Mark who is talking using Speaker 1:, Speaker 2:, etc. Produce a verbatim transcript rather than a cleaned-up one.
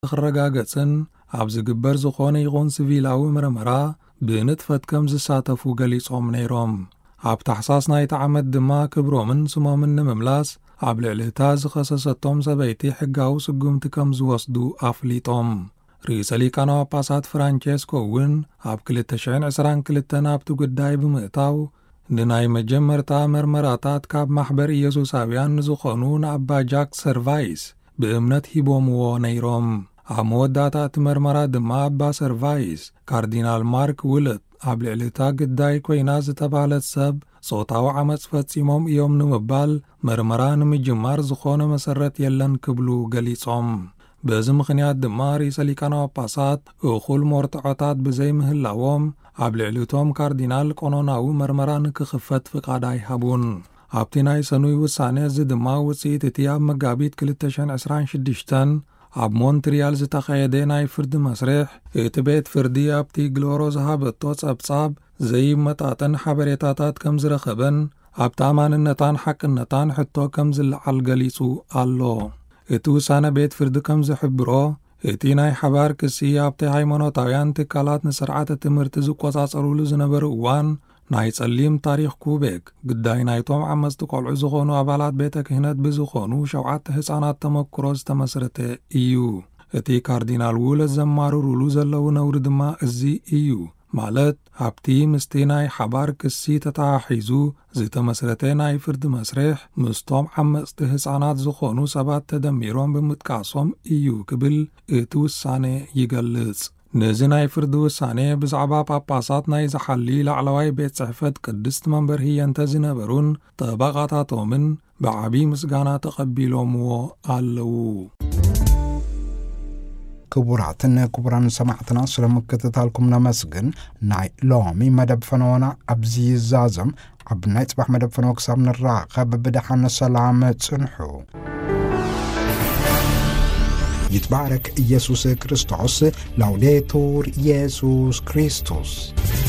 Speaker 1: ክረጋገጽን ኣብ ዝግበር ዝኾነ ይኹን ሲቪላዊ ምርመራ ብንጥፈት ከም ዝሳተፉ ገሊጾም ነይሮም። ኣብ ታሕሳስ ናይቲ ዓመት ድማ ክብሮምን ስሞምን ንምምላስ ኣብ ልዕሊ እታ ዝኸሰሰቶም ሰበይቲ ሕጋዊ ስጉምቲ ከም ዝወስዱ ኣፍሊጦም። ርእሰ ሊቃነ ጳጳሳት ፍራንቼስኮ እውን ኣብ ክልተ ሽሕን ዕስራን ክልተን ኣብቲ ጉዳይ ብምእታው ንናይ መጀመርታ መርመራታት ካብ ማሕበር ኢየሱሳውያን ንዝኾኑ ንኣባ ጃክ ሰርቫይስ ብእምነት ሂቦምዎ ነይሮም። ኣብ መወዳእታ እቲ መርመራ ድማ ኣባ ሰርቫይስ ካርዲናል ማርክ ውልት ኣብ ልዕሊ እታ ግዳይ ኮይና ዝተባህለት ሰብ ጾታዊ ዓመፅ ፈጺሞም እዮም ንምባል መርመራ ንምጅማር ዝኾነ መሰረት የለን ክብሉ ገሊጾም። በዚ ምኽንያት ድማ ርእሰ ሊቃነ ጳጳሳት እኹል ሞርትዖታት ብዘይ ምህላዎም ኣብ ልዕሊቶም ካርዲናል ቆኖናዊ መርመራ ንክኽፈት ፍቓድ ኣይሃቡን። ኣብቲ ናይ ሰኑይ ውሳነ እዚ ድማ ውፅኢት እቲ ኣብ መጋቢት ክልተ ሽሕን ዕስራን ሽዱሽተን ኣብ ሞንትሪያል ዝተኻየደ ናይ ፍርዲ መስርሕ እቲ ቤት ፍርዲ ኣብቲ ግሎሮ ዝሃበቶ ጸብጻብ ዘይመጣጠን ሓበሬታታት ከም ዝረኸበን ኣብ ተኣማንነታን ሓቅነታን ሕቶ ከም ዝለዓል ገሊጹ ኣሎ። እቲ ውሳነ ቤት ፍርዲ ከም ዝሕብሮ እቲ ናይ ሓባር ክሲ ኣብቲ ሃይማኖታውያን ትካላት ንስርዓተ ትምህርቲ ዝቆጻጸሩሉ ዝነበሩ እዋን ናይ ጸሊም ታሪኽ ኩቤክ ግዳይ ናይቶም ዓመፅቲ ቆልዑ ዝኾኑ ኣባላት ቤተ ክህነት ብዝኾኑ ሸውዓተ ህፃናት ተመክሮ ዝተመስረተ እዩ። እቲ ካርዲናል ውለት ዘማርሩሉ ዘለዉ ነውሪ ድማ እዚ እዩ ማለት ኣብቲ ምስቲ ናይ ሓባር ክሲ ተተሓሒዙ ዝተመስረተ ናይ ፍርዲ መስርሕ ምስቶም ዓመፅቲ ህፃናት ዝኾኑ ሰባት ተደሚሮም ብምጥቃሶም እዩ ክብል እቲ ውሳነ ይገልጽ። ነዚ ናይ ፍርዲ ውሳነ ብዛዕባ ጳጳሳት ናይ ዝሓሊ ላዕለዋይ ቤት ጽሕፈት ቅድስት መንበር ህየንተ ዝነበሩን ጠበቓታቶምን ብዓቢይ ምስጋና ተቐቢሎምዎ ኣለዉ።
Speaker 2: ክቡራትን ክቡራን ሰማዕትና ስለምክትታልኩም ነመስግን። ናይ ሎሚ መደብ ፈነወና ኣብዚ ይዛዘም። ኣብ ናይ ጽባሕ መደብ ፈነወ ክሳብ ንራኸብ ብድሓነ ሰላም ጽንሑ። ይትባረክ ኢየሱስ ክርስቶስ። ላውዴቱር ኢየሱስ ክርስቶስ።